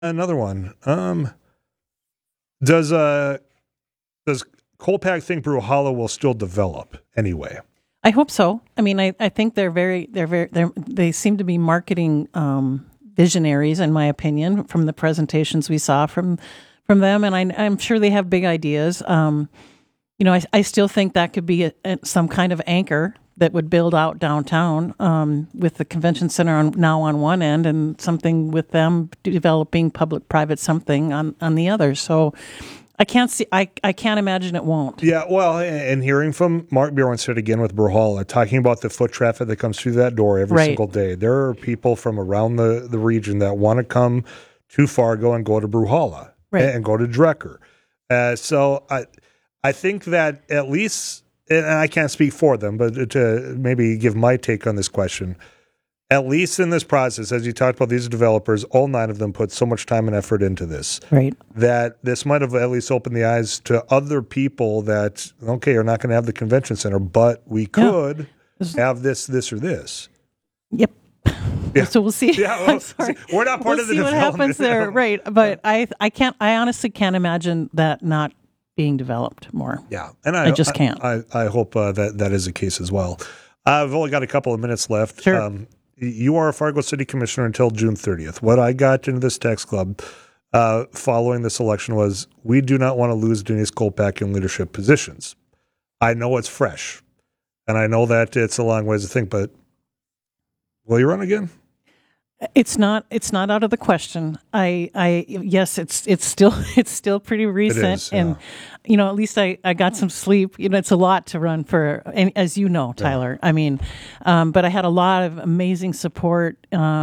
Another one. Does Kolpak think Bruhala will still develop anyway? I hope so. I mean, I think they seem to be marketing visionaries, in my opinion, from the presentations we saw from them, and I'm sure they have big ideas. I still think that could be some kind of anchor that would build out downtown with the convention center on one end and something with them developing public-private something on the other. So I can't imagine it won't. Yeah, well, and hearing from Mark Bjornstad again with Bruhala, talking about the foot traffic that comes through that door every single day. There are people from around the region that want to come to Fargo and go to Bruhala and go to Drecker. So I think that at least, and I can't speak for them, but to maybe give my take on this question, at least in this process, as you talked about, these developers, all 9 of them put so much time and effort into this, that this might have at least opened the eyes to other people that, okay, you're not going to have the convention center, but we could have this, or this. Yep. Yeah. So we'll see. Yeah, I'm sorry. We're not part of the development. We'll see what happens there, right? But I honestly can't imagine that not being developed more. Yeah, and I just can't. I hope that is the case as well. I've only got a couple of minutes left. Sure. You are a Fargo City Commissioner until June 30th. What I got into this text club following this election was, we do not want to lose Denise Kolpak in leadership positions. I know it's fresh, and I know that it's a long ways to think, but will you run again? It's not out of the question. Yes, it's still pretty recent, it is, yeah. And at least I got some sleep. It's a lot to run for, and as you know, Tyler. Yeah. I mean, but I had a lot of amazing support.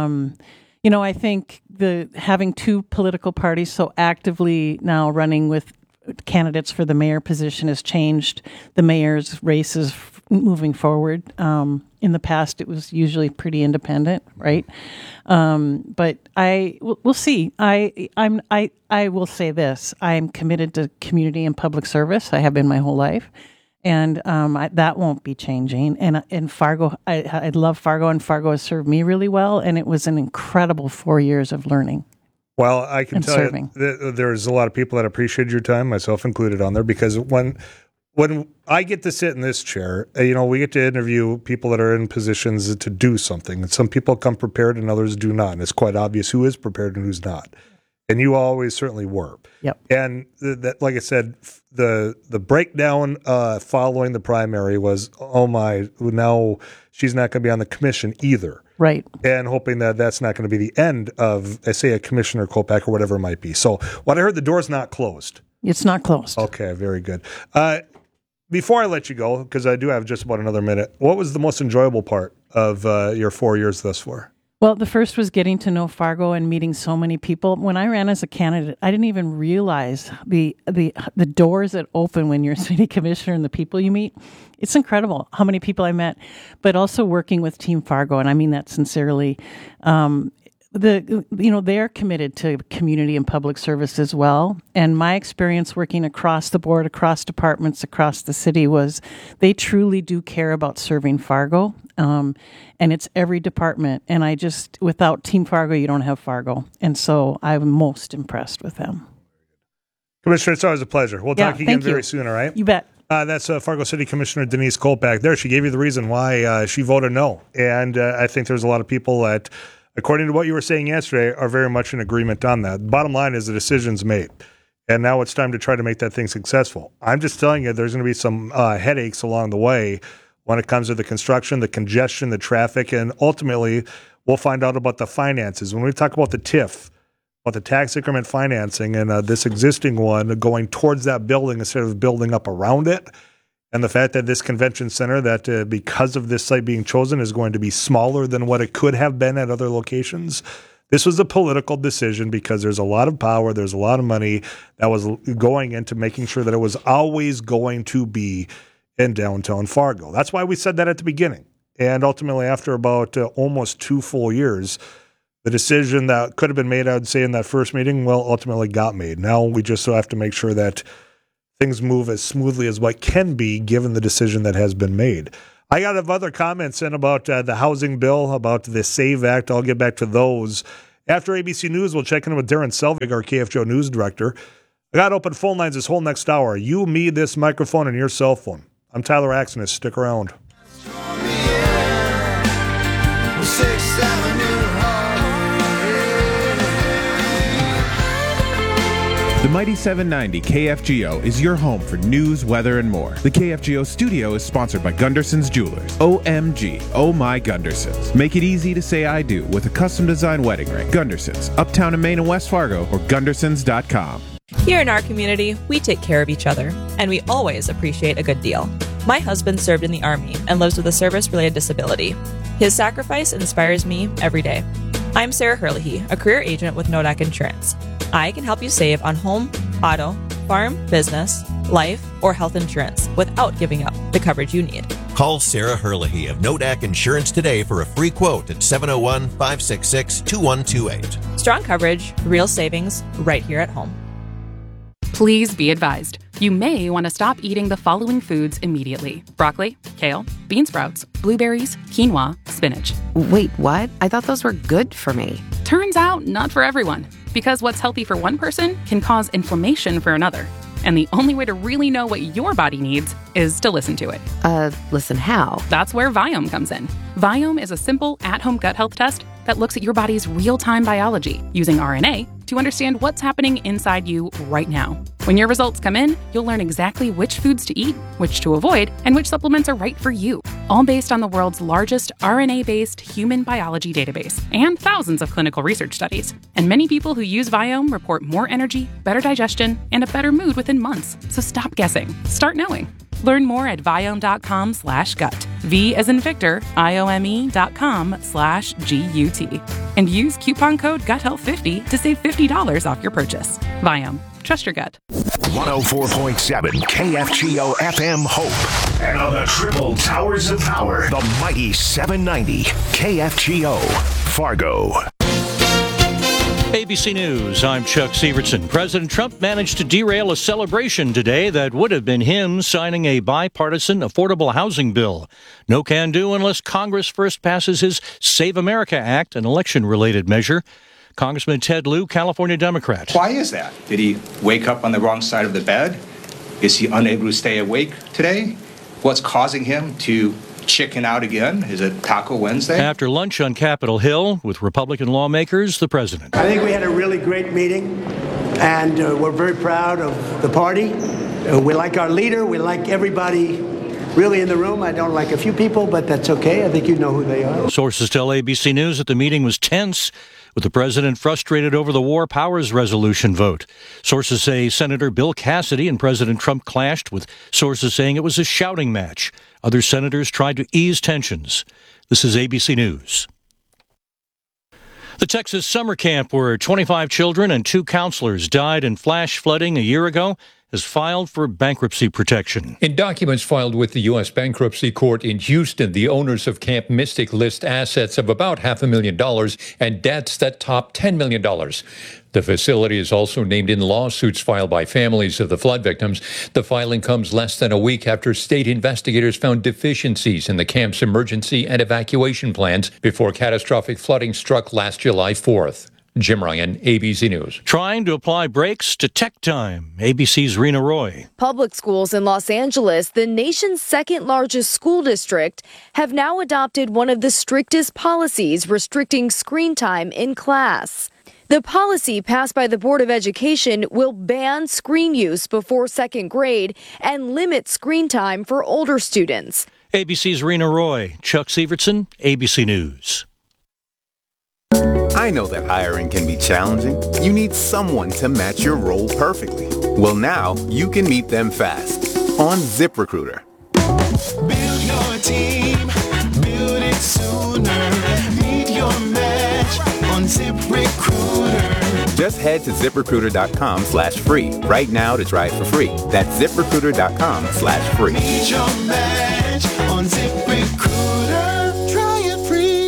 I think having 2 political parties so actively now running with candidates for the mayor position has changed the mayor's races moving forward. In the past, it was usually pretty independent, right? But we'll see. I will say this: I'm committed to community and public service. I have been my whole life, and that won't be changing. And Fargo, I love Fargo, and Fargo has served me really well, and it was an incredible 4 years of learning. Well, I can tell you that there's a lot of people that appreciate your time, myself included, on there, because when I get to sit in this chair, we get to interview people that are in positions to do something. And some people come prepared and others do not. And it's quite obvious who is prepared and who's not. And you always certainly were. Yep. And that, like I said, the breakdown following the primary was, oh my, now she's not going to be on the commission either. Right. And hoping that that's not going to be the end of, say, a Commissioner Kolpak or whatever it might be. So what I heard, the door's not closed. It's not closed. Okay, very good. Before I let you go, because I do have just about another minute, what was the most enjoyable part of your 4 years thus far? Well, the first was getting to know Fargo and meeting so many people. When I ran as a candidate, I didn't even realize the doors that open when you're a city commissioner and the people you meet. It's incredible how many people I met, but also working with Team Fargo, and I mean that sincerely. They're committed to community and public service as well. And my experience working across the board, across departments, across the city was they truly do care about serving Fargo. And it's every department. And without Team Fargo, you don't have Fargo. And so I'm most impressed with them. Commissioner, it's always a pleasure. We'll talk again very soon, all right? You bet. That's Fargo City Commissioner Denise Kolpak. There, she gave you the reason why she voted no. And I think there's a lot of people that, according to what you were saying yesterday, are very much in agreement on that. Bottom line is the decision's made. And now it's time to try to make that thing successful. I'm just telling you, there's going to be some headaches along the way when it comes to the construction, the congestion, the traffic, and ultimately we'll find out about the finances. When we talk about the TIF, about the tax increment financing, and this existing one going towards that building instead of building up around it, and the fact that this convention center, that because of this site being chosen, is going to be smaller than what it could have been at other locations. This was a political decision because there's a lot of power, there's a lot of money that was going into making sure that it was always going to be in downtown Fargo. That's why we said that at the beginning. And ultimately, after about almost 2 full years, the decision that could have been made, I would say, in that first meeting, ultimately got made. Now we just have to make sure that things move as smoothly as what can be given the decision that has been made. I got other comments in about the housing bill, about the SAVE Act. I'll get back to those After ABC News, we'll check in with Darren Selvig, our KFGO News Director. I got open phone lines this whole next hour. You, me, this microphone, and your cell phone. I'm Tyler Axenis. Stick around. The Mighty 790 KFGO is your home for news, weather, and more. The KFGO studio is sponsored by Gunderson's Jewelers. OMG, oh my Gundersons. Make it easy to say I do with a custom designed wedding ring. Gundersons, uptown in Maine and West Fargo, or Gundersons.com. Here in our community, we take care of each other, and we always appreciate a good deal. My husband served in the Army and lives with a service-related disability. His sacrifice inspires me every day. I'm Sarah Herlihy, a career agent with Nodak Insurance. I can help you save on home, auto, farm, business, life, or health insurance without giving up the coverage you need. Call Sarah Herlihy of Nodak Insurance today for a free quote at 701-566-2128. Strong coverage, real savings, right here at home. Please be advised, you may want to stop eating the following foods immediately. Broccoli, kale, bean sprouts, blueberries, quinoa, spinach. Wait, what? I thought those were good for me. Turns out, not for everyone. Because what's healthy for one person can cause inflammation for another. And the only way to really know what your body needs is to listen to it. Listen how? That's where Viome comes in. Viome is a simple, at-home gut health test that looks at your body's real-time biology using RNA to understand what's happening inside you right now. When your results come in, you'll learn exactly which foods to eat, which to avoid, and which supplements are right for you. All based on the world's largest RNA-based human biology database and thousands of clinical research studies. And many people who use Viome report more energy, better digestion, and a better mood within months. So stop guessing. Start knowing. Learn more at Viome.com/gut. V as in Victor, IOME.com/GUT. And use coupon code GUTHEALTH50 to save $50 off your purchase. Viome. Trust your gut. 104.7 KFGO FM Hope. And on the triple towers of power, the mighty 790 KFGO Fargo. ABC News, I'm Chuck Sievertson. President Trump managed to derail a celebration today that would have been him signing a bipartisan affordable housing bill. No can do unless Congress first passes his Save America Act, an election-related measure. Congressman Ted Lieu, California Democrat. Why is that? Did he wake up on the wrong side of the bed? Is he unable to stay awake today? What's causing him to chicken out again? Is it Taco Wednesday? After lunch on Capitol Hill with Republican lawmakers, the president. I think we had a really great meeting, and we're very proud of the party. We like our leader. We like everybody really in the room. I don't like a few people, but that's okay. I think you know who they are. Sources tell ABC News that the meeting was tense, with the president frustrated over the War Powers Resolution vote. Sources say Senator Bill Cassidy and President Trump clashed, with sources saying it was a shouting match. Other senators tried to ease tensions. This is ABC News. The Texas summer camp where 25 children and 2 counselors died in flash flooding a year ago has filed for bankruptcy protection. In documents filed with the U.S. Bankruptcy Court in Houston, the owners of Camp Mystic list assets of about $500,000 and debts that top $10 million. The facility is also named in lawsuits filed by families of the flood victims. The filing comes less than a week after state investigators found deficiencies in the camp's emergency and evacuation plans before catastrophic flooding struck last July 4th. Jim Ryan, ABC News. Trying to apply brakes to tech time. ABC's Rena Roy. Public schools in Los Angeles, the nation's second largest school district, have now adopted one of the strictest policies restricting screen time in class. The policy passed by the Board of Education will ban screen use before second grade and limit screen time for older students. ABC's Rena Roy. Chuck Sievertson, ABC News. I know that hiring can be challenging. You need someone to match your role perfectly. Well, now you can meet them fast on ZipRecruiter. Build your team, build it sooner. Meet your match on ZipRecruiter. Just head to ZipRecruiter.com/free right now to try it for free. That's ZipRecruiter.com/free. Meet your match on ZipRecruiter. Try it free.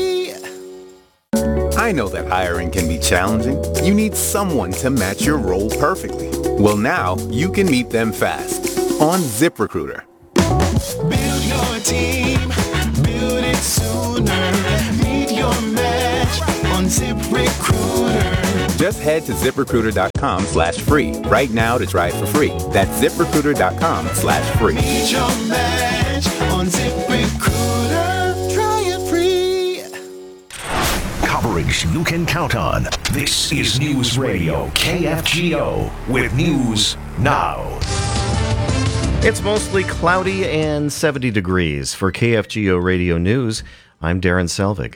I know that hiring can be challenging. You need someone to match your role perfectly. Well, now you can meet them fast on ZipRecruiter. Build your team, build it sooner. Meet your match on ZipRecruiter. Just head to ZipRecruiter.com/free right now to try it for free. That's ZipRecruiter.com/free. Meet your match on ZipRecruiter. Try it free. Coverage you can count on. This is News Radio KFGO with News Now. It's mostly cloudy and 70 degrees. For KFGO Radio News, I'm Darren Selvig.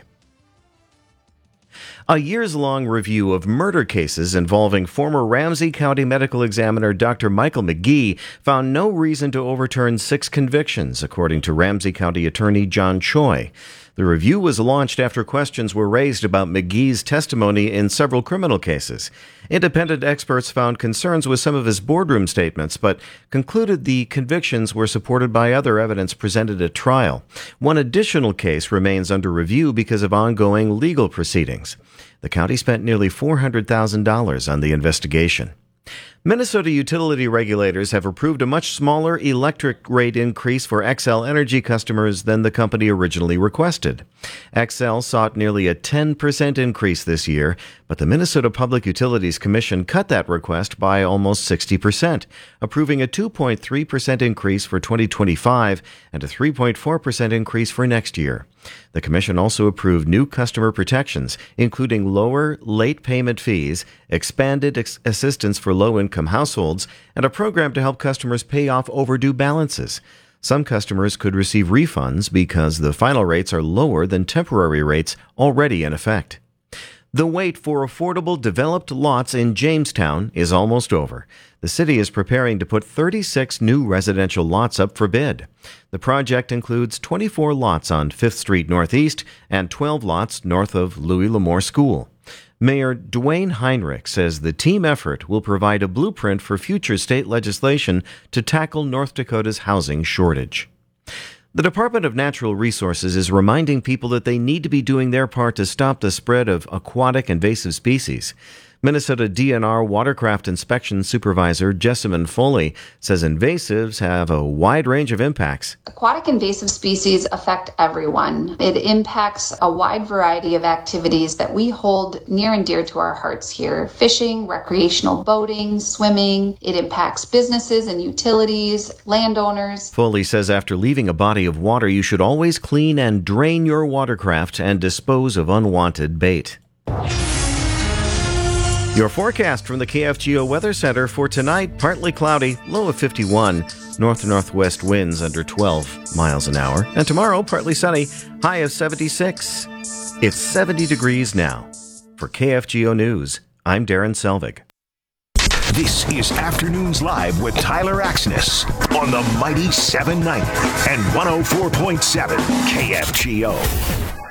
A years-long review of murder cases involving former Ramsey County Medical Examiner Dr. Michael McGee found no reason to overturn 6 convictions, according to Ramsey County Attorney John Choi. The review was launched after questions were raised about McGee's testimony in several criminal cases. Independent experts found concerns with some of his boardroom statements, but concluded the convictions were supported by other evidence presented at trial. One additional case remains under review because of ongoing legal proceedings. The county spent nearly $400,000 on the investigation. Minnesota utility regulators have approved a much smaller electric rate increase for Xcel Energy customers than the company originally requested. Xcel sought nearly a 10% increase this year, but the Minnesota Public Utilities Commission cut that request by almost 60%, approving a 2.3% increase for 2025 and a 3.4% increase for next year. The Commission also approved new customer protections, including lower late payment fees, expanded assistance for low-income households, and a program to help customers pay off overdue balances. Some customers could receive refunds because the final rates are lower than temporary rates already in effect. The wait for affordable developed lots in Jamestown is almost over. The city is preparing to put 36 new residential lots up for bid. The project includes 24 lots on 5th Street Northeast and 12 lots north of Louis L'Amour School. Mayor Dwayne Heinrich says the team effort will provide a blueprint for future state legislation to tackle North Dakota's housing shortage. The Department of Natural Resources is reminding people that they need to be doing their part to stop the spread of aquatic invasive species. Minnesota DNR Watercraft Inspection Supervisor Jessamine Foley says invasives have a wide range of impacts. Aquatic invasive species affect everyone. It impacts a wide variety of activities that we hold near and dear to our hearts here. Fishing, recreational boating, swimming. It impacts businesses and utilities, landowners. Foley says after leaving a body of water, you should always clean and drain your watercraft and dispose of unwanted bait. Your forecast from the KFGO Weather Center for tonight: partly cloudy, low of 51, north-northwest winds under 12 miles an hour. And tomorrow, partly sunny, high of 76. It's 70 degrees now. For KFGO News, I'm Darren Selvig. This is Afternoons Live with Tyler Axness on the Mighty 790 and 104.7 KFGO.